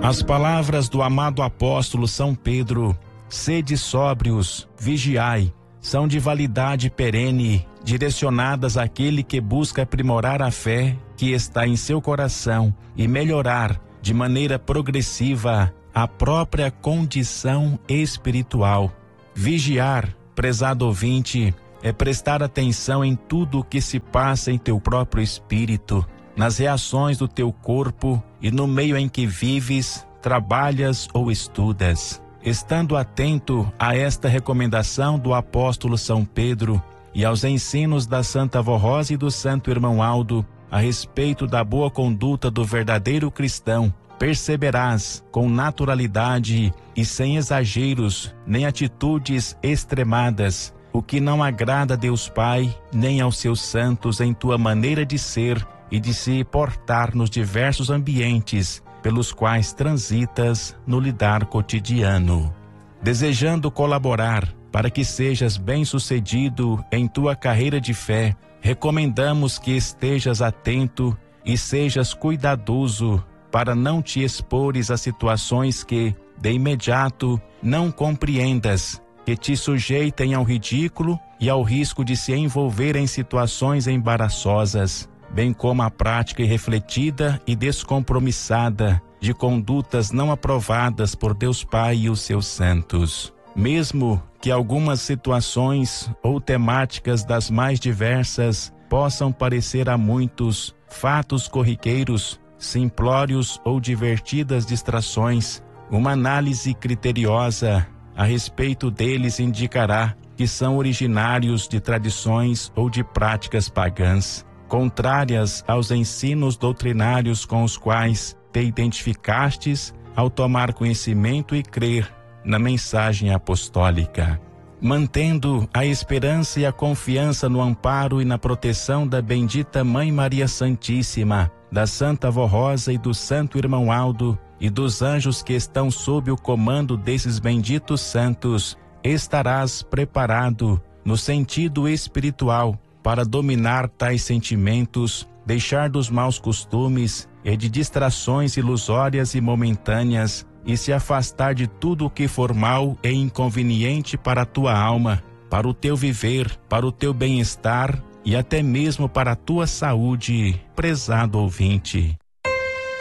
As palavras do amado apóstolo São Pedro, sede sóbrios, vigiai, são de validade perene, direcionadas àquele que busca aprimorar a fé que está em seu coração e melhorar, de maneira progressiva, a própria condição espiritual. Vigiar, prezado ouvinte, é prestar atenção em tudo o que se passa em teu próprio espírito, nas reações do teu corpo e no meio em que vives, trabalhas ou estudas. Estando atento a esta recomendação do apóstolo São Pedro e aos ensinos da Santa Avó Rosa e do Santo Irmão Aldo a respeito da boa conduta do verdadeiro cristão, perceberás com naturalidade e sem exageros nem atitudes extremadas o que não agrada a Deus Pai nem aos seus santos em tua maneira de ser e de se portar nos diversos ambientes pelos quais transitas no lidar cotidiano. Desejando colaborar para que sejas bem-sucedido em tua carreira de fé, recomendamos que estejas atento e sejas cuidadoso para não te expores a situações que, de imediato, não compreendas, que te sujeitem ao ridículo e ao risco de se envolver em situações embaraçosas, bem como a prática irrefletida e descompromissada de condutas não aprovadas por Deus Pai e os seus santos. Mesmo que algumas situações ou temáticas das mais diversas possam parecer a muitos fatos corriqueiros, simplórios ou divertidas distrações, uma análise criteriosa a respeito deles indicará que são originários de tradições ou de práticas pagãs, contrárias aos ensinos doutrinários com os quais te identificastes ao tomar conhecimento e crer na mensagem apostólica. Mantendo a esperança e a confiança no amparo e na proteção da bendita Mãe Maria Santíssima, da Santa Avó Rosa e do Santo Irmão Aldo e dos anjos que estão sob o comando desses benditos santos, estarás preparado no sentido espiritual para dominar tais sentimentos, deixar dos maus costumes e de distrações ilusórias e momentâneas e se afastar de tudo o que for mal e inconveniente para a tua alma, para o teu viver, para o teu bem-estar e até mesmo para a tua saúde, prezado ouvinte.